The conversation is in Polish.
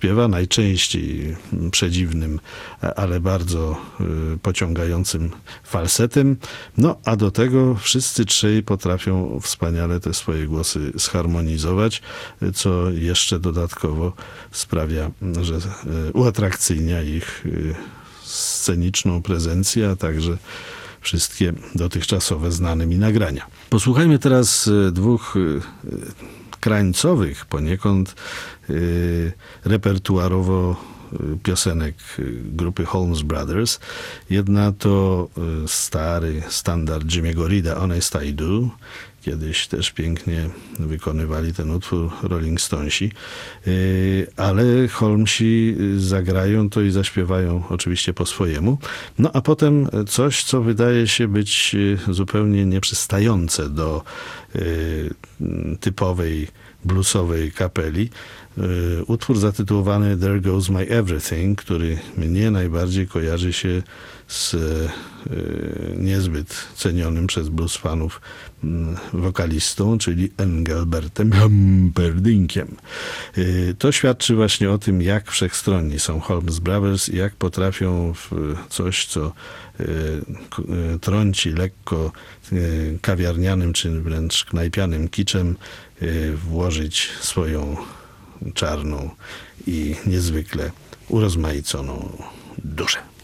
śpiewa, najczęściej przedziwnym, ale bardzo pociągającym falsetem. No, a do tego wszyscy trzej potrafią wspaniale te swoje głosy zharmonizować, co jeszcze dodatkowo sprawia, że uatrakcyjnia ich sceniczną prezencję, a także wszystkie dotychczasowe znane mi nagrania. Posłuchajmy teraz dwóch krańcowych poniekąd repertuarowo piosenek grupy Holmes Brothers. Jedna to stary standard Jimmy'ego Reeda, Honest I Do. Kiedyś też pięknie wykonywali ten utwór Rolling Stonesi, ale Holmesi zagrają to i zaśpiewają oczywiście po swojemu. No a potem coś, co wydaje się być zupełnie nieprzystające do typowej bluesowej kapeli. Utwór zatytułowany There Goes My Everything, który mnie najbardziej kojarzy się z niezbyt cenionym przez blues fanów wokalistą, czyli Engelbertem Humperdinkiem. To świadczy właśnie o tym, jak wszechstronni są Holmes Brothers i jak potrafią w coś, co trąci lekko kawiarnianym czy wręcz knajpianym kiczem, włożyć swoją czarną i niezwykle urozmaiconą duszę.